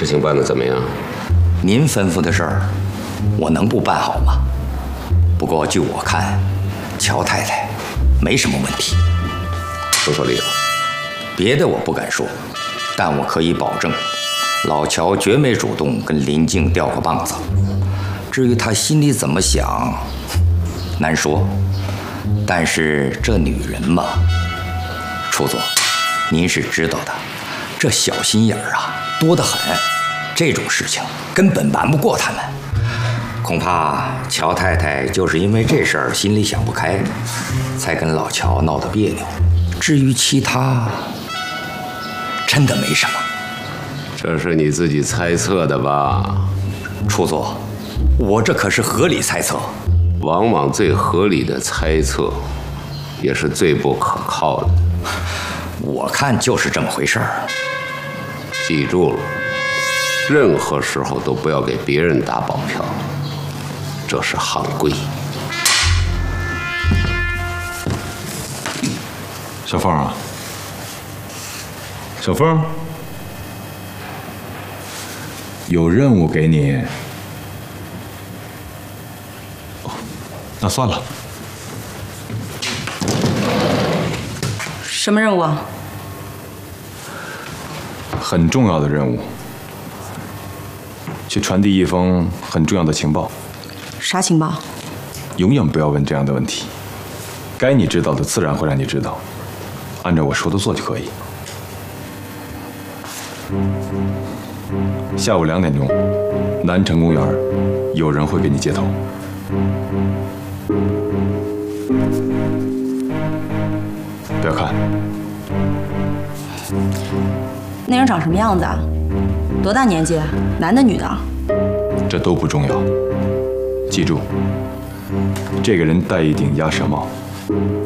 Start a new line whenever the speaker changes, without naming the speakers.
事情办得怎么样？
您吩咐的事儿，我能不办好吗？不过据我看，乔太太没什么问题。
说说理由。
别的我不敢说，但我可以保证，老乔绝没主动跟林静掉过棒子。至于他心里怎么想，难说。但是这女人嘛，处座，您是知道的，这小心眼儿啊多得很，这种事情根本瞒不过他们。恐怕乔太太就是因为这事儿心里想不开，才跟老乔闹得别扭。至于其他，真的没什么。
这是你自己猜测的吧？
处座，我这可是合理猜测。
往往最合理的猜测，也是最不可靠的。
我看就是这么回事儿。
记住了，任何时候都不要给别人打保票，这是行规。
小凤啊，小凤，有任务给你。哦，那算了。
什么任务啊？
很重要的任务，去传递一封很重要的情报。
啥情报？
永远不要问这样的问题，该你知道的自然会让你知道，按照我说的做就可以。下午2点钟，南城公园有人会给你接头。不要看。
那人长什么样子啊？多大年纪？男的女的？
这都不重要。记住，这个人戴一顶鸭舌帽。